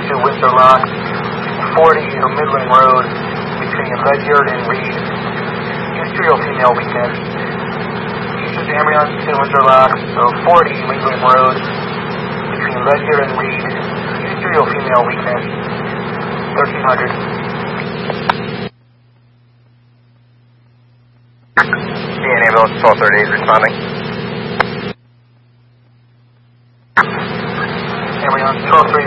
to Windsor Lock, 40 Midland Road, between Ledyard and Reed. Use serial female weakness. Eastern to Ambulance to Windsor Lock, so 40 Midland Road, between Ledyard and Reed. Use serial female weakness, 1300. CN Ambulance 1230 is responding. Ambulance 1230.